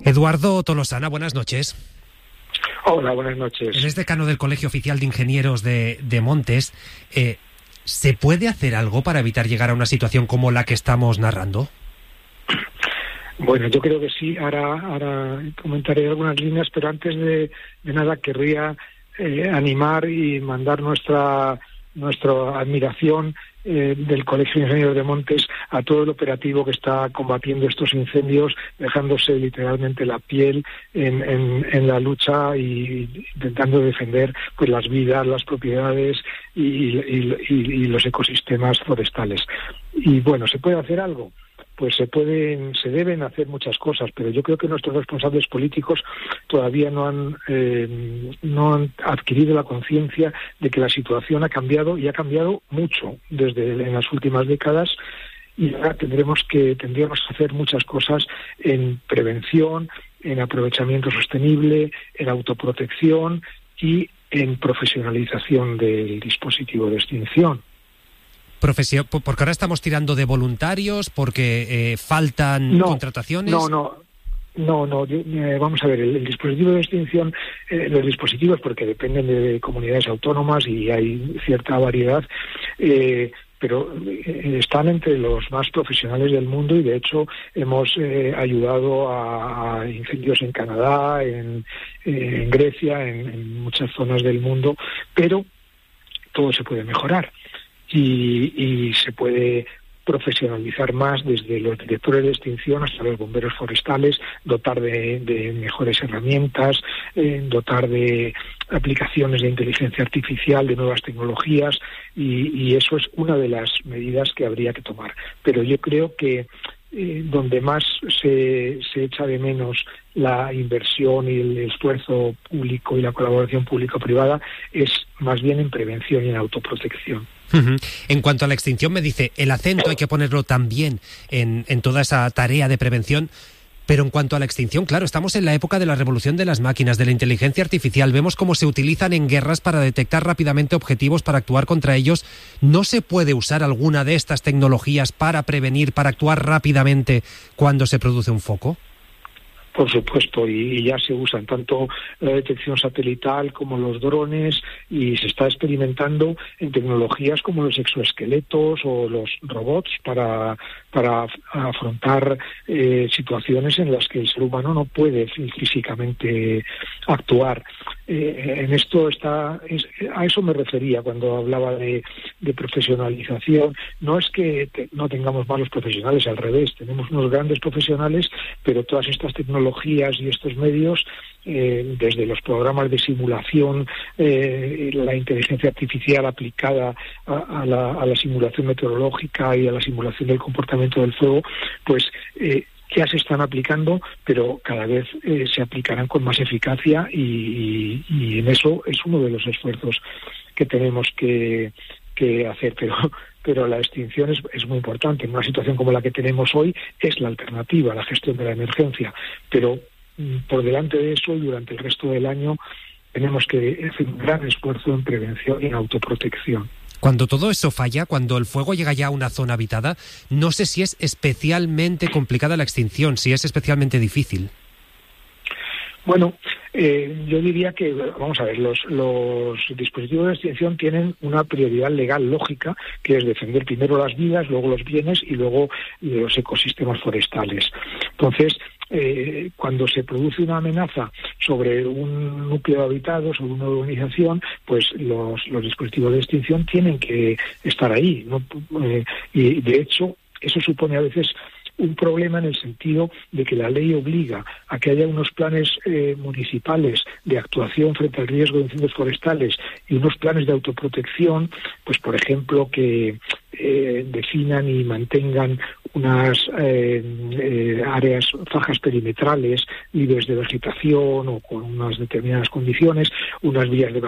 Eduardo Tolosana, buenas noches. Hola, buenas noches. Él es decano del Colegio Oficial de Ingenieros de Montes. ¿Se puede hacer algo para evitar llegar a una situación como la que estamos narrando? Bueno, yo creo que sí. Ahora comentaré algunas líneas, pero antes de nada querría animar y mandar nuestra admiración del Colegio de Ingenieros de Montes a todo el operativo que está combatiendo estos incendios, dejándose literalmente la piel en la lucha y intentando defender pues las vidas, las propiedades y los ecosistemas forestales. Y bueno, ¿se puede hacer algo? Pues se deben hacer muchas cosas, pero yo creo que nuestros responsables políticos todavía no han adquirido la conciencia de que la situación ha cambiado y ha cambiado mucho en las últimas décadas, y ahora tendríamos que hacer muchas cosas en prevención, en aprovechamiento sostenible, en autoprotección y en profesionalización del dispositivo de extinción. Porque ahora estamos tirando de voluntarios, porque faltan contrataciones. No. Vamos a ver, el dispositivo de extinción, los dispositivos, porque dependen de comunidades autónomas y hay cierta variedad, pero están entre los más profesionales del mundo, y de hecho hemos ayudado a incendios en Canadá, en Grecia, en muchas zonas del mundo, pero todo se puede mejorar. Y se puede profesionalizar más, desde los directores de extinción hasta los bomberos forestales, dotar de mejores herramientas, dotar de aplicaciones de inteligencia artificial, de nuevas tecnologías, y eso es una de las medidas que habría que tomar. Pero yo creo que donde más se echa de menos la inversión y el esfuerzo público y la colaboración público-privada es más bien en prevención y en autoprotección. En cuanto a la extinción, me dice, el acento hay que ponerlo también en toda esa tarea de prevención. Pero en cuanto a la extinción, claro, estamos en la época de la revolución de las máquinas, de la inteligencia artificial. Vemos cómo se utilizan en guerras para detectar rápidamente objetivos, para actuar contra ellos. ¿No se puede usar alguna de estas tecnologías para prevenir, para actuar rápidamente cuando se produce un foco? Por supuesto, y ya se usan tanto la detección satelital como los drones, y se está experimentando en tecnologías como los exoesqueletos o los robots para afrontar situaciones en las que el ser humano no puede físicamente actuar. En esto a eso me refería cuando hablaba de profesionalización. No es que no tengamos malos profesionales, al revés, tenemos unos grandes profesionales, pero todas estas tecnologías y estos medios, desde los programas de simulación, la inteligencia artificial aplicada a la simulación meteorológica y a la simulación del comportamiento del fuego, pues ya se están aplicando, pero cada vez se aplicarán con más eficacia, y en eso es uno de los esfuerzos que tenemos que hacer, pero la extinción es muy importante. En una situación como la que tenemos hoy es la alternativa, la gestión de la emergencia, pero por delante de eso y durante el resto del año tenemos que hacer un gran esfuerzo en prevención y en autoprotección. Cuando todo eso falla, cuando el fuego llega ya a una zona habitada, no sé si es especialmente complicada la extinción, si es especialmente difícil. Bueno, yo diría que, vamos a ver, los dispositivos de extinción tienen una prioridad legal lógica, que es defender primero las vidas, luego los bienes y luego los ecosistemas forestales. Entonces, cuando se produce una amenaza sobre un núcleo habitado, sobre una urbanización, pues los dispositivos de extinción tienen que estar ahí, ¿no? Y de hecho, eso supone a veces un problema en el sentido de que la ley obliga a que haya unos planes municipales de actuación frente al riesgo de incendios forestales y unos planes de autoprotección, pues por ejemplo que definan y mantengan unas áreas, fajas perimetrales libres de vegetación o con unas determinadas condiciones, unas vías de